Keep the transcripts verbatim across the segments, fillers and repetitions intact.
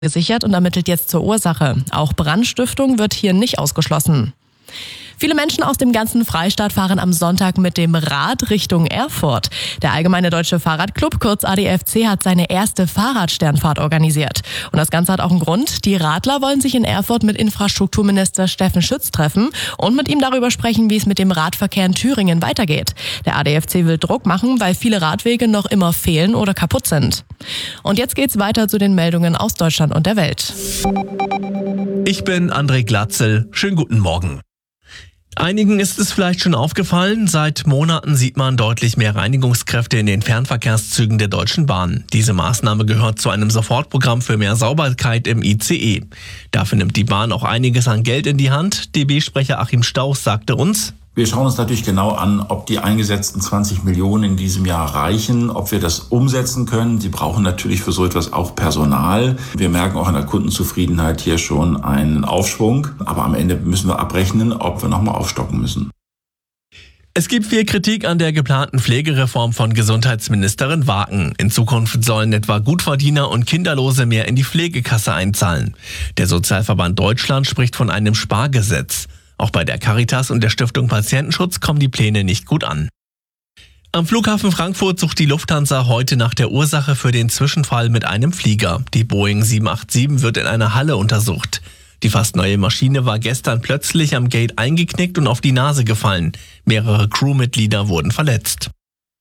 gesichert und ermittelt jetzt zur Ursache. Auch Brandstiftung wird hier nicht ausgeschlossen. Viele Menschen aus dem ganzen Freistaat fahren am Sonntag mit dem Rad Richtung Erfurt. Der Allgemeine Deutsche Fahrradclub, kurz A D F C, hat seine erste Fahrradsternfahrt organisiert. Und das Ganze hat auch einen Grund. Die Radler wollen sich in Erfurt mit Infrastrukturminister Steffen Schütz treffen und mit ihm darüber sprechen, wie es mit dem Radverkehr in Thüringen weitergeht. Der A D F C will Druck machen, weil viele Radwege noch immer fehlen oder kaputt sind. Und jetzt geht's weiter zu den Meldungen aus Deutschland und der Welt. Ich bin André Glatzel. Schönen guten Morgen. Einigen ist es vielleicht schon aufgefallen, seit Monaten sieht man deutlich mehr Reinigungskräfte in den Fernverkehrszügen der Deutschen Bahn. Diese Maßnahme gehört zu einem Sofortprogramm für mehr Sauberkeit im I C E. Dafür nimmt die Bahn auch einiges an Geld in die Hand. D B-Sprecher Achim Stauß sagte uns: Wir schauen uns natürlich genau an, ob die eingesetzten zwanzig Millionen in diesem Jahr reichen, ob wir das umsetzen können. Sie brauchen natürlich für so etwas auch Personal. Wir merken auch an der Kundenzufriedenheit hier schon einen Aufschwung. Aber am Ende müssen wir abrechnen, ob wir nochmal aufstocken müssen. Es gibt viel Kritik an der geplanten Pflegereform von Gesundheitsministerin Waken. In Zukunft sollen etwa Gutverdiener und Kinderlose mehr in die Pflegekasse einzahlen. Der Sozialverband Deutschland spricht von einem Spargesetz. Auch bei der Caritas und der Stiftung Patientenschutz kommen die Pläne nicht gut an. Am Flughafen Frankfurt sucht die Lufthansa heute nach der Ursache für den Zwischenfall mit einem Flieger. Die Boeing sieben acht sieben wird in einer Halle untersucht. Die fast neue Maschine war gestern plötzlich am Gate eingeknickt und auf die Nase gefallen. Mehrere Crewmitglieder wurden verletzt.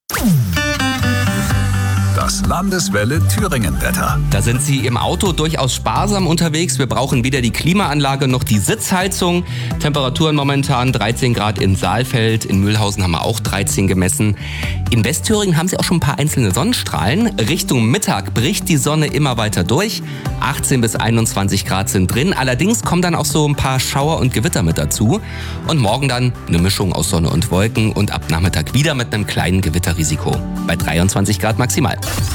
Das Landeswelle Thüringen-Wetter. Da sind Sie im Auto durchaus sparsam unterwegs. Wir brauchen weder die Klimaanlage noch die Sitzheizung. Temperaturen momentan dreizehn Grad in Saalfeld. In Mühlhausen haben wir auch dreizehn gemessen. In Westthüringen haben Sie auch schon ein paar einzelne Sonnenstrahlen. Richtung Mittag bricht die Sonne immer weiter durch. achtzehn bis einundzwanzig Grad sind drin. Allerdings kommen dann auch so ein paar Schauer und Gewitter mit dazu. Und morgen dann eine Mischung aus Sonne und Wolken und ab Nachmittag wieder mit einem kleinen Gewitterrisiko. Bei dreiundzwanzig Grad maximal.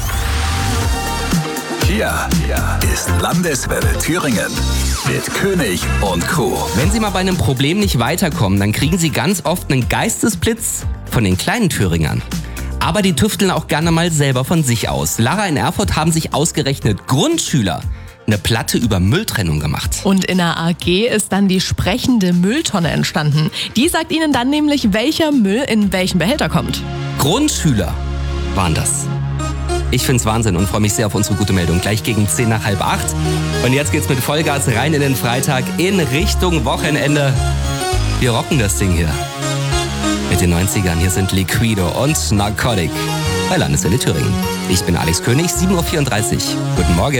Hier ist Landeswelle Thüringen mit König und Co. Wenn Sie mal bei einem Problem nicht weiterkommen, dann kriegen Sie ganz oft einen Geistesblitz von den kleinen Thüringern. Aber die tüfteln auch gerne mal selber von sich aus. Lara, in Erfurt haben sich ausgerechnet Grundschüler eine Platte über Mülltrennung gemacht. Und in der A G ist dann die sprechende Mülltonne entstanden. Die sagt Ihnen dann nämlich, welcher Müll in welchen Behälter kommt. Grundschüler waren das. Ich find's Wahnsinn und freue mich sehr auf unsere gute Meldung. Gleich gegen zehn nach halb acht. Und jetzt geht's mit Vollgas rein in den Freitag in Richtung Wochenende. Wir rocken das Ding hier. Mit den neunzigern. Hier sind Liquido und Narcotic bei Landeswelle Thüringen. Ich bin Alex König, sieben Uhr vierunddreißig. Guten Morgen.